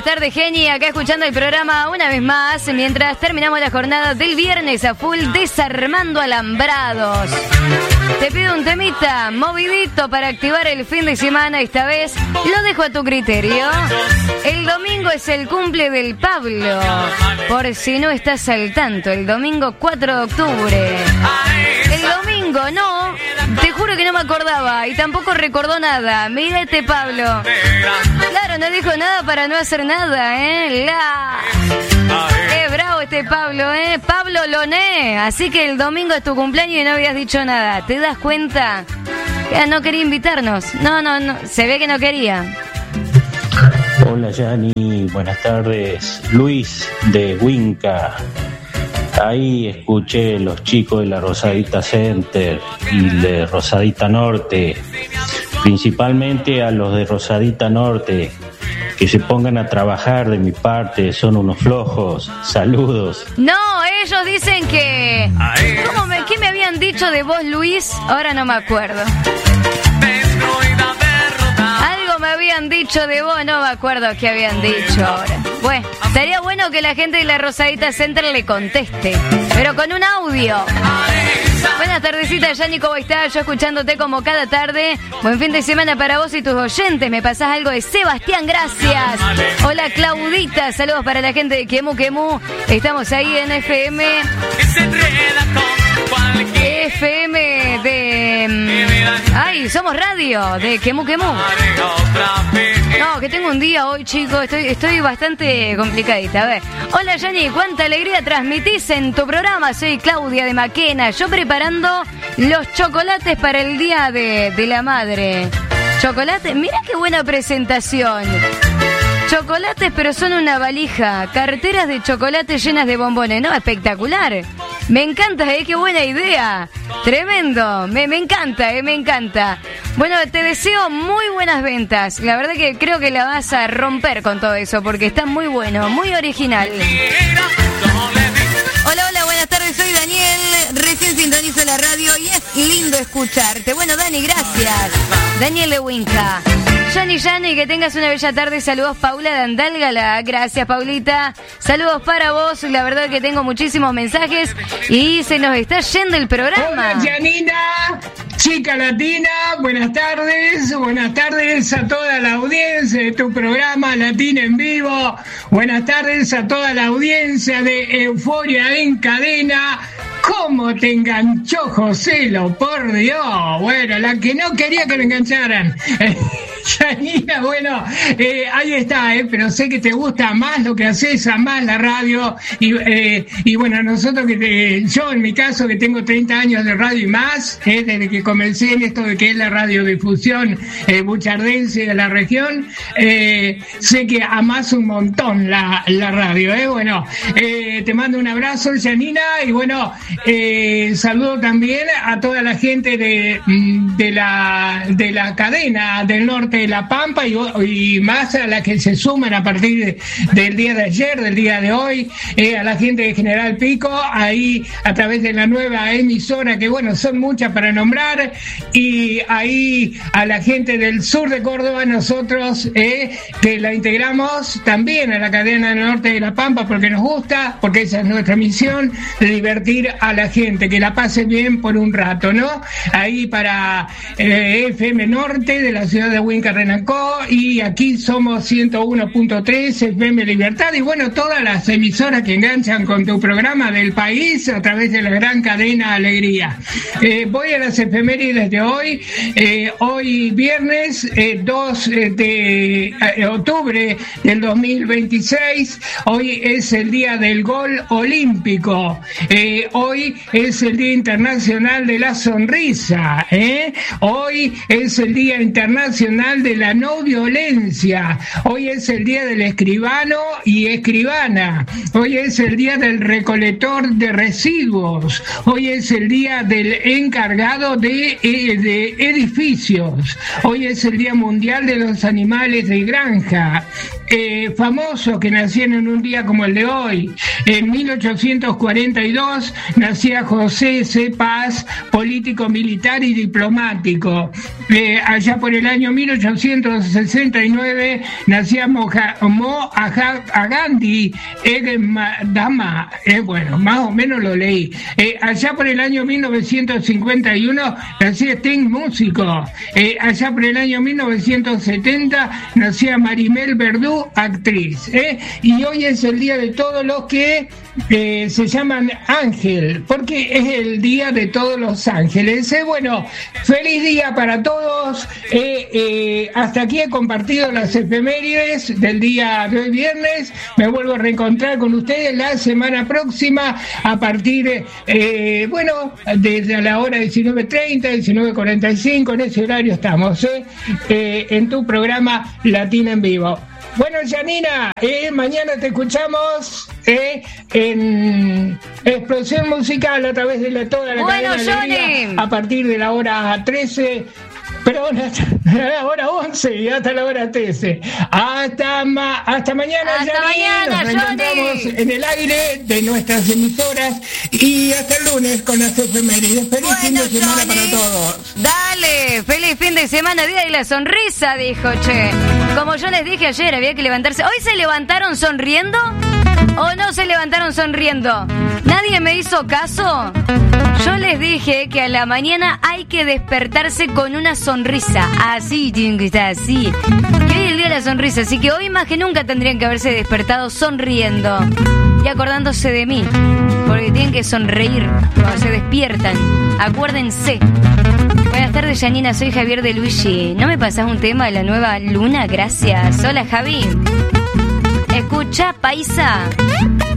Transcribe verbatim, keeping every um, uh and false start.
buenas tardes, Geni, acá escuchando el programa una vez más, mientras terminamos la jornada del viernes a full desarmando alambrados. Te pido un temita movidito para activar el fin de semana, esta vez lo dejo a tu criterio. El domingo es el cumple del Pablo, por si no estás al tanto, el domingo cuatro de octubre. El domingo, no, te juro que no me acordaba y tampoco recordó nada. Mira este Pablo. Claro, no dijo nada para no hacer nada, ¿eh? La... Qué bravo este Pablo, ¿eh? Pablo Loné. Así que el domingo es tu cumpleaños y no habías dicho nada. ¿Te das cuenta? Ya no quería invitarnos. No, no, no. Se ve que no quería. Hola, Yani. Buenas tardes. Luis de Winca. Ahí escuché los chicos de la Rosadita Center y de Rosadita Norte, principalmente a los de Rosadita Norte, que se pongan a trabajar de mi parte, son unos flojos. Saludos. No, ellos dicen que... ¿Cómo me, ¿Qué me habían dicho de vos, Luis? Ahora no me acuerdo. Algo me habían dicho de vos, no me acuerdo qué habían dicho ahora. Bueno, estaría bueno que la gente de la Rosadita Center le conteste, pero con un audio. Buenas tardecitas, Yani, ¿cómo estás? Yo escuchándote como cada tarde. Buen fin de semana para vos y tus oyentes. Me pasás algo de Sebastián, gracias. Hola, Claudita, saludos para la gente de Quemu Quemu. Estamos ahí en F M. F M de... Ay, somos radio de Quemu Quemu. No, que tengo un día hoy, chicos. Estoy, estoy bastante complicadita. A ver. Hola, Yani, cuánta alegría transmitís en tu programa. Soy Claudia de Maquena. Yo preparando los chocolates para el Día de, de la Madre. Chocolate, mira qué buena presentación. Chocolates, pero son una valija. Carteras de chocolate llenas de bombones. No, espectacular. Me encanta, ¿eh? Qué buena idea. Tremendo. Me, me encanta, ¿eh? Me encanta. Bueno, te deseo muy buenas ventas. La verdad que creo que la vas a romper con todo eso, porque está muy bueno, muy original. Hola, hola, buenas tardes. Soy Daniel. Recién sintonizo la radio y es lindo escucharte. Bueno, Dani, gracias. Daniel de Winca. Yani, Yani, que tengas una bella tarde. Saludos, Paula de Andálgala. Gracias, Paulita. Saludos para vos. La verdad que tengo muchísimos mensajes y se nos está yendo el programa. Hola, Janina, chica latina. Buenas tardes. Buenas tardes a toda la audiencia de tu programa Latina en Vivo. Buenas tardes a toda la audiencia de Euforia en Cadena. ¿Cómo te enganchó Joselo? Por Dios. Bueno, la que no quería que me engancharan. Janina, bueno, eh, ahí está, eh, pero sé que te gusta más lo que haces, a más la radio. Y, eh, y bueno, nosotros, que te, yo en mi caso, que tengo treinta años de radio y más, eh, desde que comencé en esto de que es la radiodifusión eh, buchardense de la región, eh, sé que amás un montón la, la radio. Eh. Bueno, eh, te mando un abrazo, Janina, y bueno, eh, saludo también a toda la gente de, de, la, de la cadena del norte de La Pampa y, y más a la que se suman a partir de, del día de ayer, del día de hoy, eh, a la gente de General Pico, ahí a través de la nueva emisora, que bueno, son muchas para nombrar, y ahí a la gente del sur de Córdoba, nosotros eh, que la integramos también a la cadena del norte de La Pampa, porque nos gusta, porque esa es nuestra misión, de divertir a la gente, que la pase bien por un rato, ¿no? Ahí para eh, F M Norte de la ciudad de Winca, Renacó, y aquí somos ciento uno punto tres F M Libertad, y bueno, todas las emisoras que enganchan con tu programa del país a través de la gran cadena Alegría. Eh, voy a las efemérides de hoy. Eh, hoy viernes eh, dos de eh, octubre del dos mil veintiséis, hoy es el día del gol olímpico. Eh, hoy es el Día Internacional de la Sonrisa. ¿eh? Hoy es el Día Internacional de la No Violencia. Hoy es el día del escribano y escribana. Hoy es el día del recolector de residuos. Hoy es el día del encargado de, de edificios. Hoy es el Día Mundial de los Animales de Granja. eh, famosos que nacieron en un día como el de hoy. En mil ochocientos cuarenta y dos nacía José C. Paz, político militar y diplomático. Eh, allá por el año mil ochocientos sesenta y nueve nacía Moja, Mo Gandhi Dama, eh, bueno, más o menos lo leí. Eh, allá por el año mil novecientos cincuenta y uno nacía Sting, músico. Eh, allá por el año mil novecientos setenta nacía Maribel Verdú, actriz. Eh, y hoy es el día de todos los que eh, se llaman Ángel, porque es el día de todos los ángeles. Eh, bueno, feliz día para todos. Eh, eh, hasta aquí he compartido las efemérides del día de hoy viernes. Me vuelvo a reencontrar con ustedes la semana próxima a partir, eh, bueno, desde la hora diecinueve treinta, diecinueve cuarenta y cinco, en ese horario estamos, eh, eh, en tu programa Latina en Vivo. Bueno, Janina, eh, mañana te escuchamos eh, en Explosión Musical a través de la, toda la bueno, cadena Alegría, a partir de la hora trece. Perdón, hasta la hora once y hasta la hora trece. Hasta, ma, hasta mañana, hasta Janine. mañana, Nos reencontramos Johnny. en el aire de nuestras emisoras y hasta el lunes con las efemérides. Feliz Bueno, fin de semana Johnny, para todos. Dale, feliz fin de semana, día de la sonrisa, dijo, che. Como yo les dije ayer, había que levantarse. ¿Hoy se levantaron sonriendo o no se levantaron sonriendo? ¿Nadie me hizo caso? Yo les dije que a la mañana hay que despertarse con una sonrisa. Así, tienen que estar así. Y hoy es el día de la sonrisa, así que hoy más que nunca tendrían que haberse despertado sonriendo y acordándose de mí, porque tienen que sonreír cuando se despiertan. Acuérdense. Buenas tardes, Janina, soy Javier de Luigi. ¿No me pasás un tema de la nueva luna? Gracias. Hola, Javi. Escucha, paisa.